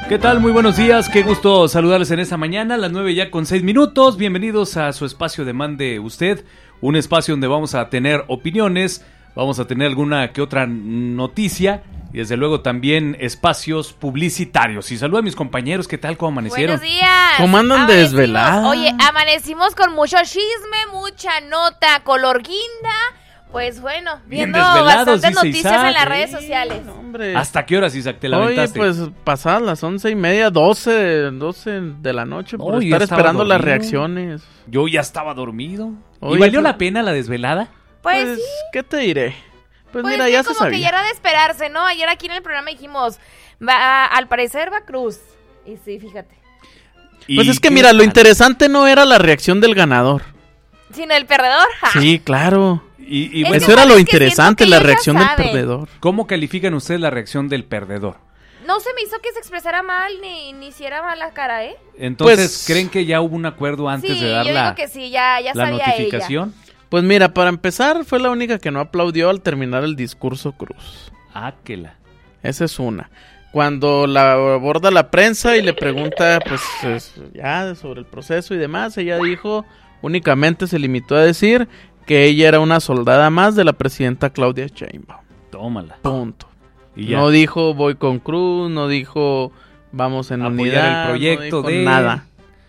¿Qué tal? Muy buenos días, qué gusto saludarles en esta mañana, las 9 ya con 6 minutos. Bienvenidos a su espacio de Mande Usted, un espacio donde vamos a tener opiniones, vamos a tener alguna que otra noticia y desde luego también espacios publicitarios. Y saludo a mis compañeros, ¿qué tal? ¿Cómo amanecieron? Buenos días. ¿Cómo andan desvelados? Oye, amanecimos con mucho chisme, mucha nota, color guinda. Pues bueno, viendo bastantes noticias Isaac, en las redes sociales. Hombre. ¿Hasta qué horas, Isaac, te la Oye, aventaste? pues pasadas las 11:30, 12 de la noche por Oye, estar ya estaba esperando las dormido. Yo Yo ya estaba dormido. Oye, ¿Y valió pues- la pena la desvelada? Pues sí, ¿qué te diré? Pues mira, sí, ya se como que sabía. ya era de esperarse, ¿no? Ayer aquí en el programa dijimos, al parecer va Cruz. Y sí, fíjate. Pues ¿Y es que qué mira, lo tal? interesante no era la reacción del ganador. Sin el perdedor. ja. Sí, claro. Y Es bueno, Eso era lo ¿sabes qué? interesante, Siento la que ellos ya reacción del saben. perdedor. ¿cómo califican ustedes la reacción del perdedor? No se me hizo que se expresara mal ni hiciera mala cara, ¿eh? Entonces, Pues- ¿creen que ya hubo un acuerdo antes Sí, de dar yo la digo que sí, ya la sabía notificación? Pues mira, para empezar, fue la única que no aplaudió al terminar el discurso Cruz. Áquela. Esa es una. Cuando la aborda la prensa y le pregunta, pues, ya sobre el proceso y demás, ella dijo, únicamente se limitó a decir que ella era una soldada más de la presidenta Claudia Sheinbaum. Tómala. Punto. Y ya. No dijo voy con Cruz, no dijo vamos en Apoyar unidad, el proyecto no dijo de... nada,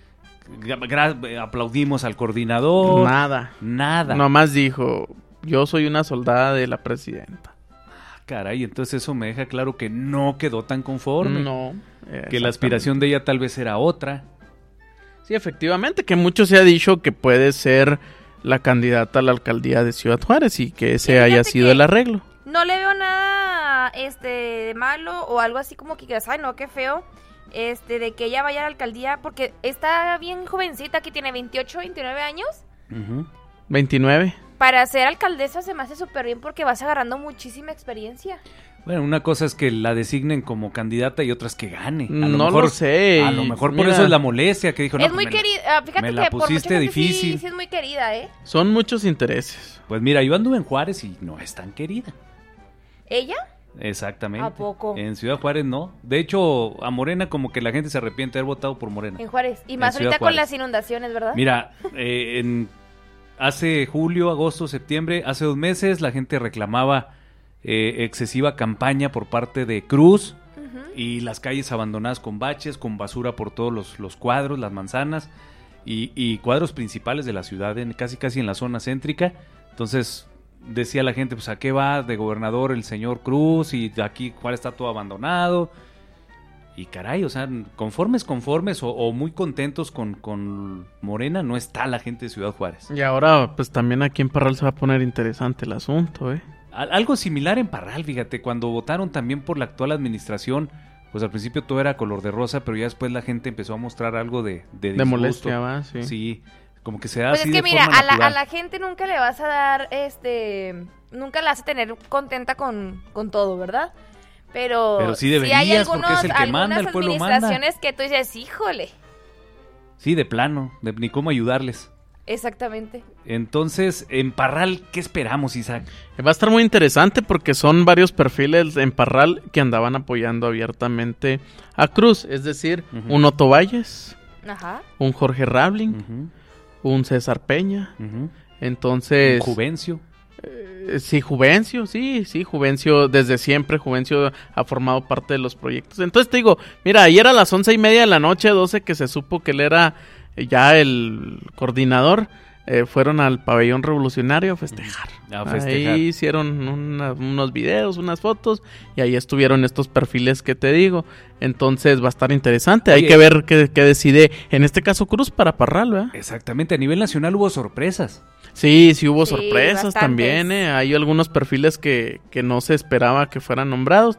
Aplaudimos al coordinador. nada. Nada. Nomás dijo, yo soy una soldada de la presidenta. Caray, entonces eso me deja claro que no quedó tan conforme. No. Que la aspiración de ella tal vez era otra. Sí, efectivamente, que mucho se ha dicho que puede ser la candidata a la alcaldía de Ciudad Juárez y que ese Fíjate haya sido que- el arreglo. No le veo nada de malo o algo así como que digas, ay no, qué feo, de que ella vaya a la alcaldía, porque está bien jovencita, que tiene 28, 29 años. Ujú. 29. Para ser alcaldesa se me hace súper bien porque vas agarrando muchísima experiencia. Bueno, una cosa es que la designen como candidata y otras que gane. No lo sé. A lo mejor por Mira, eso es la molestia que dijo. No, Es pues muy querida, fíjate me la que por mucha pusiste gente difícil. sí es muy querida, ¿eh? Son muchos intereses. Pues mira, yo anduve en Juárez y no es tan querida. ¿Ella? Exactamente. ¿A poco? En Ciudad Juárez no. De hecho, a Morena como que la gente se arrepiente de haber votado por Morena. En Juárez. Y más En Ciudad ahorita con Juárez. las inundaciones, ¿verdad? Mira, hace julio, agosto, septiembre, hace 2 meses la gente reclamaba excesiva campaña por parte de Cruz y las calles abandonadas con baches, con basura por todos los cuadros, las manzanas y cuadros principales de la ciudad, casi en la zona céntrica. Entonces decía la gente, pues ¿a qué va de gobernador el señor Cruz? Y aquí Juárez está todo abandonado. Y caray, o sea, conformes o muy contentos con Morena, no está la gente de Ciudad Juárez. Y ahora, pues también aquí en Parral se va a poner interesante el asunto, ¿eh? Algo similar en Parral, fíjate, cuando votaron también por la actual administración, pues al principio todo era color de rosa, pero ya después la gente empezó a mostrar algo de disgusto. molestia, ¿va? Sí. Sí, como que se da Pues así es que de mira, forma a natural. la gente nunca le vas a dar, nunca la hace tener contenta con todo, ¿verdad? Pero sí hay deberías, porque es el que manda, algunas el pueblo manda. administraciones que tú dices, híjole, Sí, de plano, ni cómo ayudarles. exactamente. Entonces, en Parral, ¿qué esperamos, Isaac? Va a estar muy interesante porque son varios perfiles en Parral que andaban apoyando abiertamente a Cruz. Es decir, Ujú. un Otto Valles, Ajá. un Jorge Rabling, Ujú, un César Peña. ujú. Entonces, Juvencio. sí, Juvencio, sí, Juvencio, desde siempre Juvencio ha formado parte de los proyectos. Entonces te digo, mira, ayer a las 11:30 de la noche, 12, que se supo que él era ya el coordinador, fueron al pabellón revolucionario a festejar. A festejar. Ahí hicieron unos videos, unas fotos, y ahí estuvieron estos perfiles que te digo. Entonces va a estar interesante, hay Oye. que ver qué decide, en este caso Cruz para Parral, ¿verdad? Exactamente, a nivel nacional hubo sorpresas. Sí, hubo Sí, sorpresas bastantes. también, hay algunos perfiles que no se esperaba que fueran nombrados.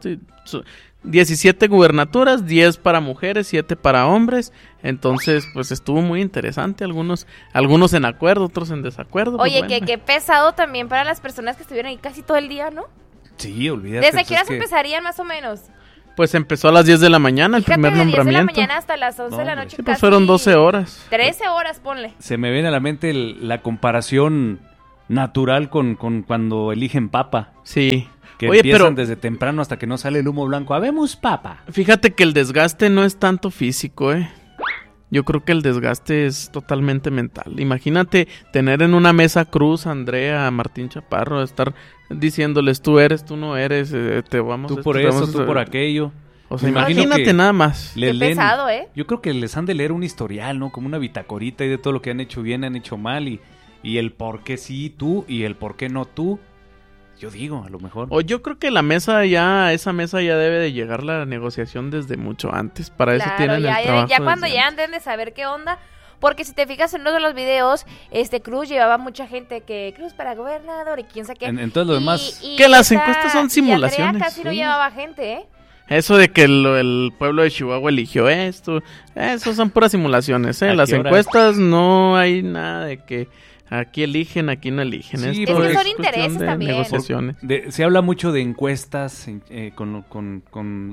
17 gubernaturas, 10 para mujeres, 7 para hombres. Entonces, pues estuvo muy interesante, algunos en acuerdo, otros en desacuerdo. pues, Oye, bueno. qué pesado también para las personas que estuvieron ahí casi todo el día, ¿no? Sí, olvídate. ¿Desde pues, qué horas es que- empezarían más o menos? Pues empezó a las 10 de la mañana el Fíjate, primer de 10 de la nombramiento. mañana hasta las 11 de la No, noche. Sí, pues fueron 12 horas. 13 horas, ponle. Se me viene a la mente la comparación natural con cuando eligen papa. Sí. Que Oye, empiezan pero desde temprano hasta que no sale el humo blanco. ¡Habemos papa! fíjate que el desgaste no es tanto físico, Yo creo que el desgaste es totalmente mental. Imagínate tener en una mesa Cruz, Andrea, Martín Chaparro, estar diciéndoles tú eres, tú no eres, te vamos Tú a por esto, te eso, vamos a- tú por aquello. O sea, Me imagino imagínate que nada más. Qué pesado, Yo creo que les han de leer un historial, ¿no? Como una bitacorita y de todo lo que han hecho bien, han hecho mal y el por qué sí tú y el por qué no tú. Yo digo, a lo mejor. O yo creo que esa mesa ya debe de llegar la negociación desde mucho antes. Para eso tienen el trabajo. Ya cuando desde ya deben de saber qué onda. Porque si te fijas en uno de los videos, Cruz llevaba mucha gente que Cruz para gobernador y quién sabe qué. En todo lo demás. Que las encuestas son simulaciones. Y Andrea casi no Sí. llevaba gente, Eso de que el pueblo de Chihuahua eligió esto, eso son puras simulaciones, ¿A Las qué hora? encuestas no hay nada de que aquí eligen, aquí no eligen. Sí, Esto porque Es que son cuestión intereses de también. negociaciones. Se habla mucho de encuestas con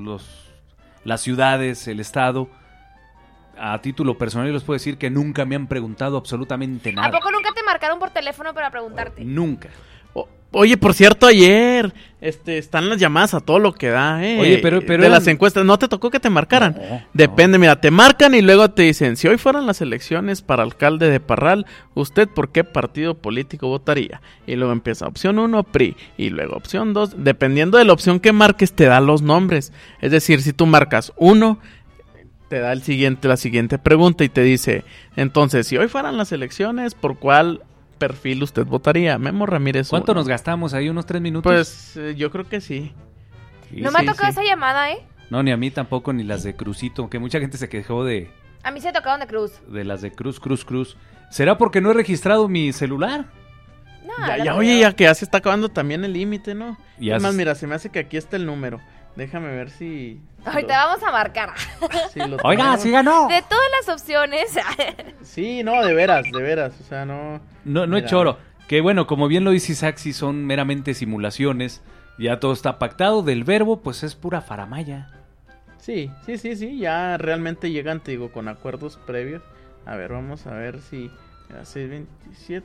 las ciudades, el estado. A título personal yo les puedo decir que nunca me han preguntado absolutamente nada. ¿A poco nunca te marcaron por teléfono para preguntarte? Nunca. Oye, por cierto, ayer están las llamadas a todo lo que da, Oye, pero de eran- las encuestas. ¿No te tocó que te marcaran? No, Depende, mira, te marcan y luego te dicen, si hoy fueran las elecciones para alcalde de Parral, ¿usted por qué partido político votaría? Y luego empieza opción 1, PRI, y luego opción 2, dependiendo de la opción que marques, te da los nombres. Es decir, si tú marcas 1, te da la siguiente pregunta y te dice, entonces, si hoy fueran las elecciones, ¿por cuál perfil usted votaría? Memo Ramírez. ¿Cuánto 1. nos gastamos ahí? ¿Unos 3 minutos? Pues yo creo que sí. Sí, No me sí, ha tocado sí. esa llamada, No, ni a mí tampoco, ni las de Cruzito, que mucha gente se quejó de A mí se tocaron de Cruz. las de Cruz. ¿Será porque no he registrado mi celular? No, Ya, no ya, creo. oye, ya que ya se está acabando también el límite, ¿no? Y Es más, haces- mira, se me hace que aquí está el número. Déjame ver si... Ahorita vamos a marcar. si lo Oiga, tenemos. sí ganó. De todas las opciones. Sí, no, de veras, o sea, no... No Mira, es choro. Que bueno, como bien lo dice Isaac, si son meramente simulaciones. Ya todo está pactado. Del verbo, pues es pura faramaya. Sí, ya realmente llegan, te digo, con acuerdos previos. A ver, vamos a ver si... Mira, 627...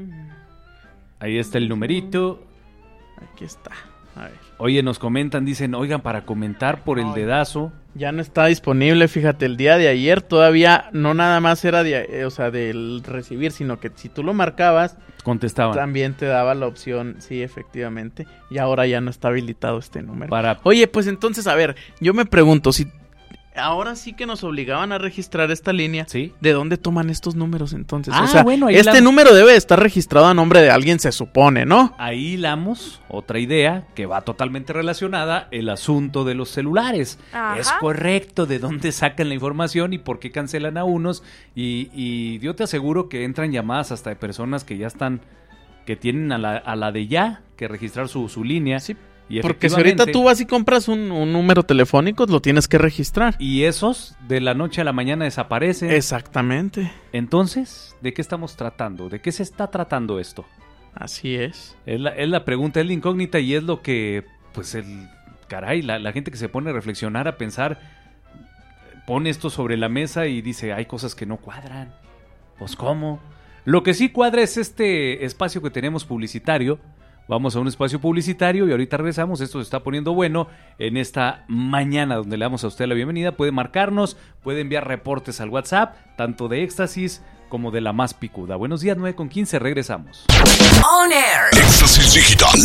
Ahí está el numerito. Aquí está, a ver. Oye, nos comentan, dicen, oigan, para comentar por el dedazo. Ya no está disponible, fíjate, el día de ayer todavía no nada más era del recibir, sino que si tú lo marcabas, Contestaban. también te daba la opción, sí, efectivamente, y ahora ya no está habilitado este número. Para... Oye, pues entonces, a ver, yo me pregunto, si ahora sí que nos obligaban a registrar esta línea, Sí. ¿de dónde toman estos números entonces? Ah, o sea, bueno, ahí este la- número debe de estar registrado a nombre de alguien, se supone, ¿no? Ahí hilamos otra idea que va totalmente relacionada, el asunto de los celulares. Ajá. Es correcto de dónde sacan la información y por qué cancelan a unos. Y yo te aseguro que entran llamadas hasta de personas que ya están, que tienen a la de ya que registrar su línea. Sí, Y porque si ahorita efectivamente- tú vas y compras un número telefónico, lo tienes que registrar. Y esos de la noche a la mañana desaparecen. Exactamente, Entonces, ¿de qué estamos tratando? ¿De qué se está tratando esto? así es. Es la pregunta, es la incógnita y es lo que, pues, la gente que se pone a reflexionar, a pensar, pone esto sobre la mesa y dice, hay cosas que no cuadran. Pues, ¿cómo? Lo que sí cuadra es este espacio que tenemos publicitario. Vamos a un espacio publicitario y ahorita regresamos. Esto se está poniendo bueno en esta mañana donde le damos a usted la bienvenida. Puede marcarnos, puede enviar reportes al WhatsApp, tanto de Éxtasis como de la más picuda. Buenos días, 9:15, regresamos. On Air. Éxtasis Digital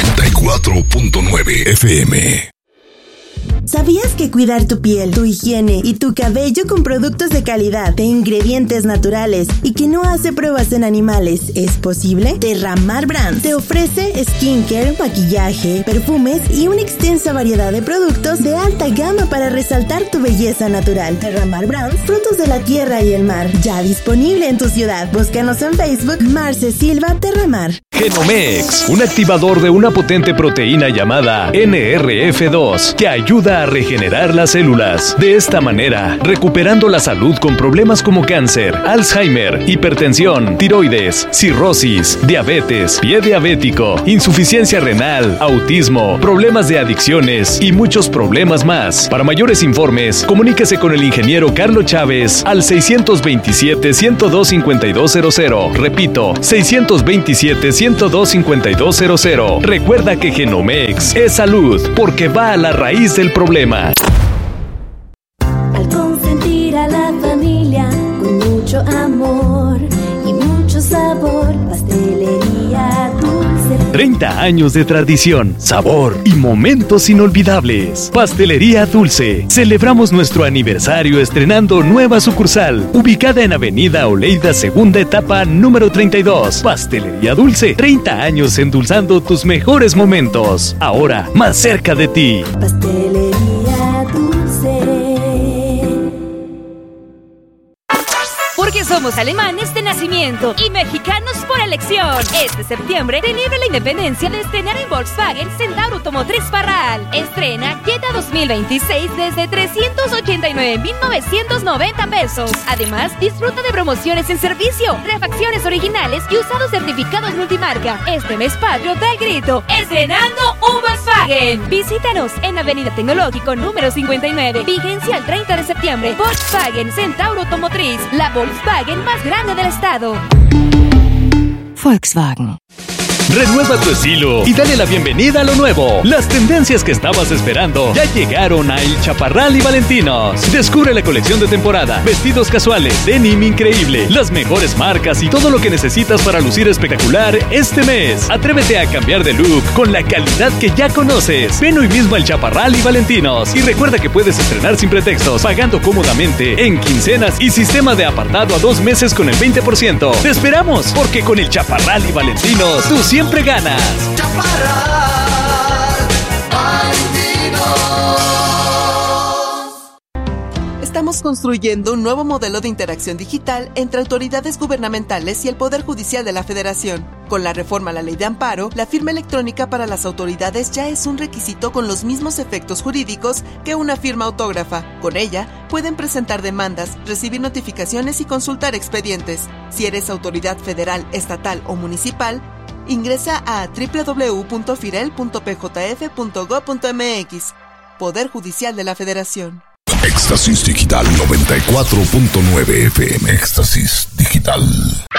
94.9 FM. ¿Sabías que cuidar tu piel, tu higiene y tu cabello con productos de calidad, de ingredientes naturales y que no hace pruebas en animales es posible? Terramar Brands te ofrece skincare, maquillaje, perfumes y una extensa variedad de productos de alta gama para resaltar tu belleza natural. Terramar Brands, frutos de la tierra y el mar, ya disponible en tu ciudad. Búscanos en Facebook, Marce Silva Terramar. Genomex, un activador de una potente proteína llamada NRF2 que ayuda ayuda a regenerar las células. De esta manera, recuperando la salud con problemas como cáncer, Alzheimer, hipertensión, tiroides, cirrosis, diabetes, pie diabético, insuficiencia renal, autismo, problemas de adicciones y muchos problemas más. Para mayores informes, comuníquese con el ingeniero Carlos Chávez al 627-102-5200. Repito, 627-102-5200. Recuerda que Genomex es salud porque va a la raíz del problema. Al consentir a la familia con mucho amor y mucho sabor, Pastelería Dulce. 30 años de tradición, sabor y momentos inolvidables. Pastelería Dulce. Celebramos nuestro aniversario estrenando nueva sucursal, ubicada en Avenida Oleida, segunda etapa, número 32. Pastelería Dulce. 30 años endulzando tus mejores momentos. Ahora, más cerca de ti. Pastelería Dulce. Porque somos alemanes de nacimiento y mexicanos por elección. Este septiembre celebra la independencia de estrenar en Volkswagen Centauro Automotriz Parral. Estrena Jetta 2026 desde 389,990 pesos. Además, disfruta de promociones en servicio, refacciones originales y usados certificados multimarca. Este mes patrio da el grito: ¡estrenando un Volkswagen! Visítanos en Avenida Tecnológico número 59. Vigencia el 30 de septiembre. Volkswagen Centauro Automotriz, la Volkswagen más grande del estado. Volkswagen. Renueva tu estilo y dale la bienvenida a lo nuevo. Las tendencias que estabas esperando ya llegaron a El Chaparral y Valentinos. Descubre la colección de temporada, vestidos casuales, denim increíble, las mejores marcas y todo lo que necesitas para lucir espectacular este mes. Atrévete a cambiar de look con la calidad que ya conoces. Ven hoy mismo al Chaparral y Valentinos y recuerda que puedes estrenar sin pretextos, pagando cómodamente en quincenas y sistema de apartado a 2 meses con el 20%. Te esperamos, porque con el Chaparral y Valentinos tú siempre ganas. Chaparral, Valentinos. Estamos construyendo un nuevo modelo de interacción digital entre autoridades gubernamentales y el Poder Judicial de la Federación. Con la reforma a la Ley de Amparo, la firma electrónica para las autoridades ya es un requisito con los mismos efectos jurídicos que una firma autógrafa. Con ella, pueden presentar demandas, recibir notificaciones y consultar expedientes. Si eres autoridad federal, estatal o municipal, ingresa a www.firel.pjf.gov.mx. Poder Judicial de la Federación. Éxtasis Digital 94.9 FM. Éxtasis Digital.